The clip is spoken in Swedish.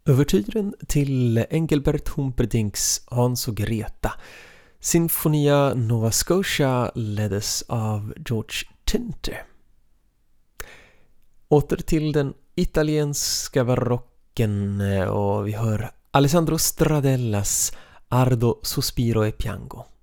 Övertyren till Engelbert Humperdincks Hans och Greta. Sinfonia Nova Scotia leddes av George Tinter. Åter till den italienska barocken och vi hör Alessandro Stradellas Ardo, Sospiro e Piango.